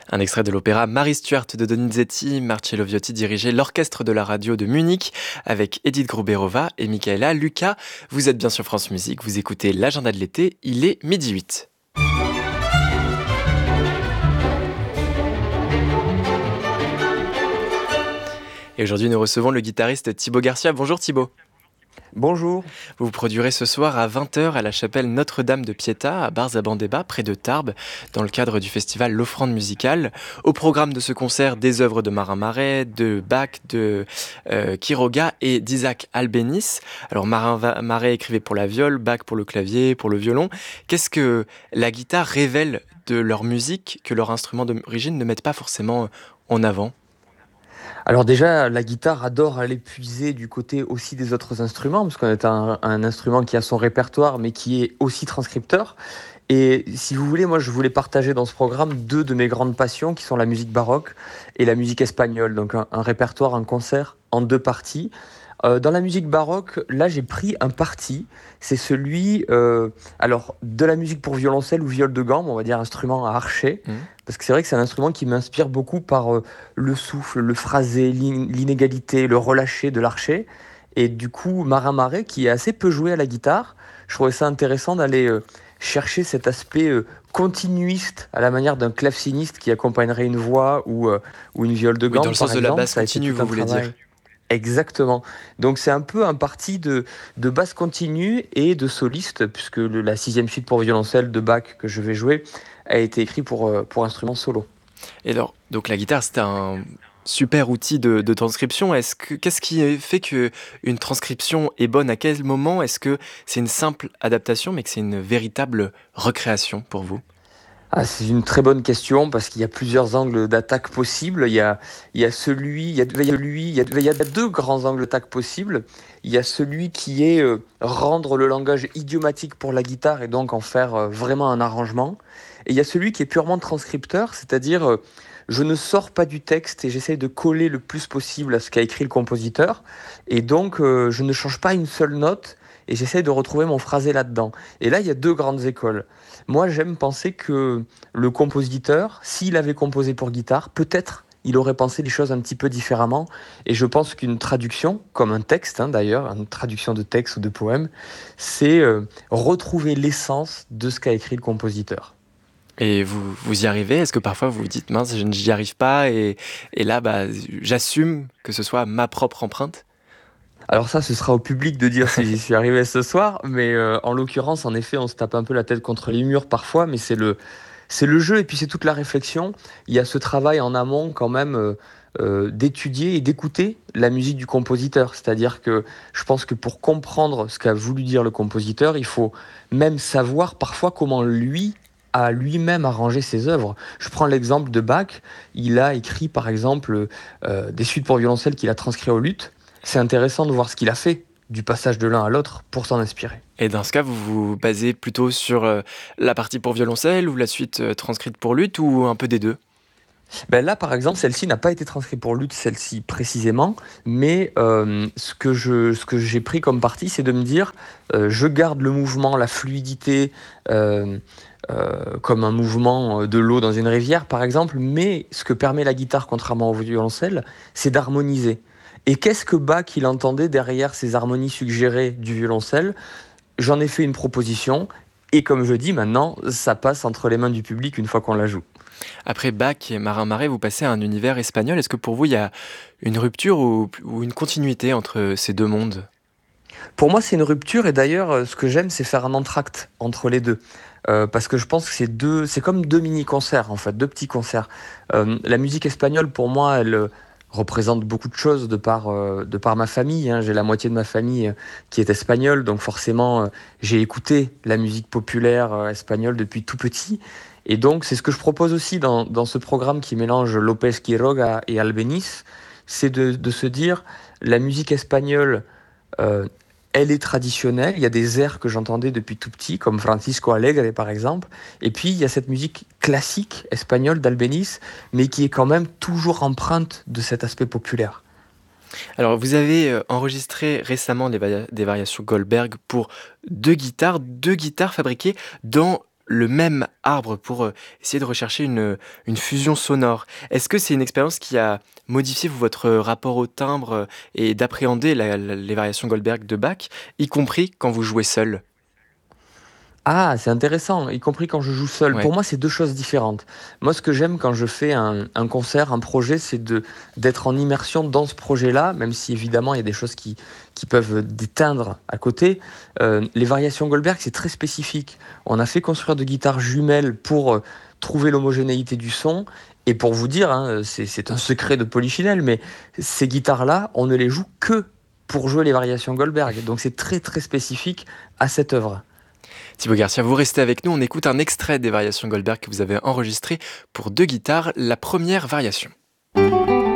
Un extrait de l'opéra Marie Stuart de Donizetti. Marcello Viotti dirigeait l'orchestre de la radio de Munich avec Edith Gruberova et Michaela Lucas. Vous êtes bien sur France Musique, vous écoutez l'agenda de l'été, il est midi 8. Et aujourd'hui, nous recevons le guitariste Thibaut Garcia. Bonjour Thibaut. Bonjour. Vous vous produirez ce soir à 20h à la chapelle Notre-Dame de Pietà à Barzabandeba, près de Tarbes, dans le cadre du festival L'Offrande musicale. Au programme de ce concert, des œuvres de Marin Marais, de Bach, de Quiroga et d'Isaac Albéniz. Alors Marin Marais écrivait pour la viole, Bach pour le clavier, pour le violon. Qu'est-ce que la guitare révèle de leur musique que leurs instruments d'origine ne mettent pas forcément en avant ? Alors déjà, la guitare adore aller puiser du côté aussi des autres instruments, parce qu'on est un instrument qui a son répertoire, mais qui est aussi transcripteur. Et si vous voulez, moi je voulais partager dans ce programme deux de mes grandes passions, qui sont la musique baroque et la musique espagnole. Donc un répertoire, un concert en deux parties. Dans la musique baroque, là j'ai pris un parti, c'est celui de la musique pour violoncelle ou viole de gambe, on va dire instrument à archet, parce que c'est vrai que c'est un instrument qui m'inspire beaucoup par le souffle, le phrasé, l'inégalité, le relâché de l'archet. Et du coup, Marin Marais, qui est assez peu joué à la guitare, je trouvais ça intéressant d'aller chercher cet aspect continuiste à la manière d'un claveciniste qui accompagnerait une voix ou une viole de Oui, dans gambe, le par sens de la exemple. basse Ça a été continue, tout vous un voulez dire. travail. Exactement. Donc c'est un peu un parti de basse continue et de soliste, puisque la sixième suite pour violoncelle de Bach que je vais jouer a été écrit pour instrument solo. Et alors, donc la guitare, c'est un super outil de transcription. Qu'est-ce qui fait que une transcription est bonne? À quel moment est-ce que c'est une simple adaptation, mais que c'est une véritable recréation pour vous? Ah, c'est une très bonne question parce qu'il y a plusieurs angles d'attaque possibles. Il y a celui, il y a deux grands angles d'attaque possibles. Il y a celui qui est rendre le langage idiomatique pour la guitare et donc en faire vraiment un arrangement. Et il y a celui qui est purement transcripteur, c'est-à-dire je ne sors pas du texte et j'essaie de coller le plus possible à ce qu'a écrit le compositeur. Et donc je ne change pas une seule note et j'essaie de retrouver mon phrasé là-dedans. Et là, il y a deux grandes écoles. Moi, j'aime penser que le compositeur, s'il avait composé pour guitare, peut-être il aurait pensé les choses un petit peu différemment. Et je pense qu'une traduction, comme un texte d'ailleurs, une traduction de texte ou de poème, c'est retrouver l'essence de ce qu'a écrit le compositeur. Et vous y arrivez? Est-ce que parfois vous vous dites, mince, je n'y arrive pas et là, j'assume que ce soit ma propre empreinte? Alors ça, ce sera au public de dire si j'y suis arrivé ce soir, mais en l'occurrence, en effet, on se tape un peu la tête contre les murs parfois, mais c'est le jeu et puis c'est toute la réflexion. Il y a ce travail en amont quand même d'étudier et d'écouter la musique du compositeur. C'est-à-dire que je pense que pour comprendre ce qu'a voulu dire le compositeur, il faut même savoir parfois comment lui a lui-même arrangé ses œuvres. Je prends l'exemple de Bach. Il a écrit par exemple des suites pour violoncelle qu'il a transcrit au luth. C'est intéressant de voir ce qu'il a fait du passage de l'un à l'autre pour s'en inspirer. Et dans ce cas, vous vous basez plutôt sur la partie pour violoncelle ou la suite transcrite pour luth ou un peu des deux? Ben là, par exemple, celle-ci n'a pas été transcrite pour luth, celle-ci précisément, mais ce que j'ai pris comme parti, c'est de me dire, je garde le mouvement, la fluidité, comme un mouvement de l'eau dans une rivière, par exemple, mais ce que permet la guitare, contrairement au violoncelle, c'est d'harmoniser. Et qu'est-ce que Bach il entendait derrière ces harmonies suggérées du violoncelle? J'en ai fait une proposition, et comme je dis, maintenant, ça passe entre les mains du public une fois qu'on la joue. Après Bach et Marin Marais, vous passez à un univers espagnol. Est-ce que pour vous, il y a une rupture ou une continuité entre ces deux mondes? Pour moi, c'est une rupture, et d'ailleurs, ce que j'aime, c'est faire un entracte entre les deux. Parce que je pense que c'est comme deux mini-concerts, en fait, deux petits concerts. La musique espagnole, pour moi, elle représente beaucoup de choses de par ma famille, hein. J'ai la moitié de ma famille qui est espagnole, donc forcément, j'ai écouté la musique populaire espagnole depuis tout petit. Et donc, c'est ce que je propose aussi dans ce programme qui mélange López Quiroga et Albéniz, c'est de se dire, la musique espagnole, euh, elle est traditionnelle. Il y a des airs que j'entendais depuis tout petit, comme Francisco Alegre par exemple. Et puis il y a cette musique classique espagnole d'Albéniz, mais qui est quand même toujours empreinte de cet aspect populaire. Alors, vous avez enregistré récemment des variations Goldberg pour deux guitares fabriquées dans le même arbre pour essayer de rechercher une fusion sonore. Est-ce que c'est une expérience qui a modifié votre rapport au timbre et d'appréhender les variations Goldberg de Bach, y compris quand vous jouez seul? Ah, c'est intéressant, y compris quand je joue seul. Ouais. Pour moi, c'est 2 choses différentes. Moi, ce que j'aime quand je fais un concert, un projet, c'est d'être en immersion dans ce projet-là, même si évidemment il y a des choses qui peuvent déteindre à côté. Les variations Goldberg, c'est très spécifique. On a fait construire de guitares jumelles pour, trouver l'homogénéité du son et pour vous dire, hein, c'est un secret de polichinelle, mais ces guitares-là, on ne les joue que pour jouer les variations Goldberg. Donc c'est très, très spécifique à cette œuvre. Thibaut Garcia, vous restez avec nous, on écoute un extrait des variations Goldberg que vous avez enregistrées pour deux guitares, la première variation.